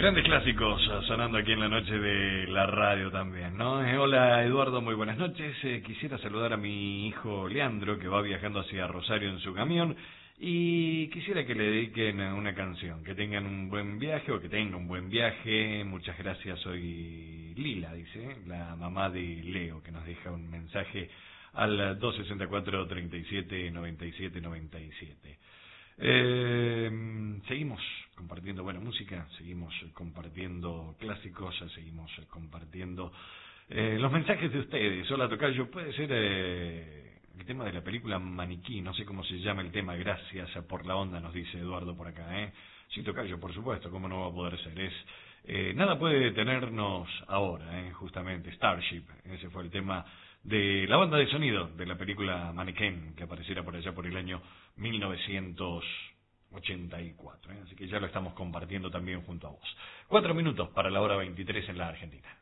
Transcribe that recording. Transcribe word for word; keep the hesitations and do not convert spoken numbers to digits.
Grandes clásicos sonando aquí en la noche de la radio también, ¿no? Eh, hola Eduardo, muy buenas noches. Eh, quisiera saludar a mi hijo Leandro, que va viajando hacia Rosario en su camión, y quisiera que le dediquen una canción, que tengan un buen viaje o que tenga un buen viaje. Muchas gracias, soy Lila, dice, la mamá de Leo, que nos deja un mensaje al dos sesenta y cuatro, treinta y siete, noventa y siete, noventa y siete. Eh, seguimos compartiendo buena música, seguimos compartiendo clásicos, seguimos compartiendo eh, los mensajes de ustedes. Hola Tocayo, puede ser eh, el tema de la película Maniquí, no sé cómo se llama el tema, gracias por la onda, nos dice Eduardo por acá, ¿eh? Sí, Tocayo, por supuesto, cómo no va a poder ser, es eh, nada puede detenernos ahora, ¿eh? Justamente, Starship, ese fue el tema de la banda de sonido de la película Mannequin, que apareciera por allá por el año mil novecientos ochenta y cuatro, ¿eh? Así que ya lo estamos compartiendo también junto a vos. Cuatro minutos para la hora veintitrés en la Argentina.